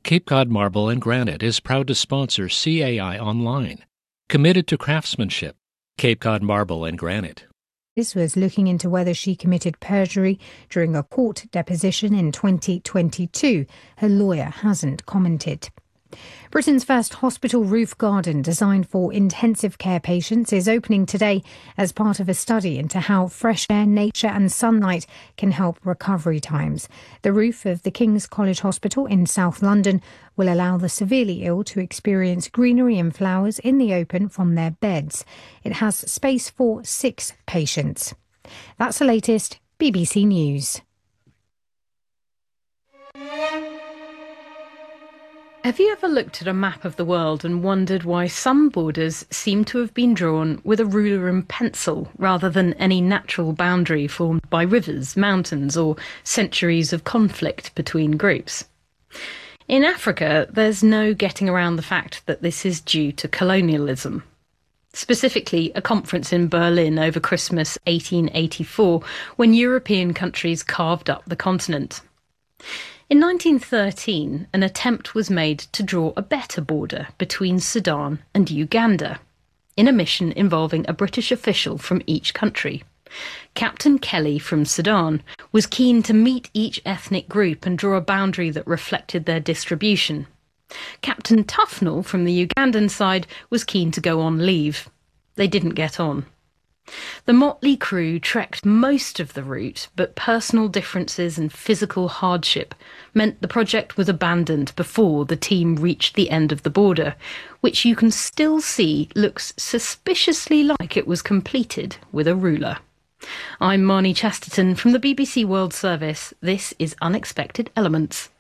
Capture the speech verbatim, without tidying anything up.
Cape Cod Marble and Granite is proud to sponsor C A I Online. Committed to craftsmanship. Cape Cod Marble and Granite. This was looking into whether she committed perjury during a court deposition in twenty twenty-two. Her lawyer hasn't commented. Britain's first hospital roof garden designed for intensive care patients is opening today as part of a study into how fresh air, nature and sunlight can help recovery times. The roof of the King's College Hospital in South London will allow the severely ill to experience greenery and flowers in the open from their beds. It has space for six patients. That's the latest B B C News. Have you ever looked at a map of the world and wondered why some borders seem to have been drawn with a ruler and pencil rather than any natural boundary formed by rivers, mountains or centuries of conflict between groups? In Africa, there's no getting around the fact that this is due to colonialism. Specifically, a conference in Berlin over Christmas eighteen eighty-four, when European countries carved up the continent. In nineteen thirteen, an attempt was made to draw a better border between Sudan and Uganda, in a mission involving a British official from each country. Captain Kelly from Sudan was keen to meet each ethnic group and draw a boundary that reflected their distribution. Captain Tufnell from the Ugandan side was keen to go on leave. They didn't get on. The motley crew trekked most of the route, but personal differences and physical hardship meant the project was abandoned before the team reached the end of the border, which you can still see looks suspiciously like it was completed with a ruler. I'm Marnie Chesterton from the B B C World Service. This is Unexpected Elements.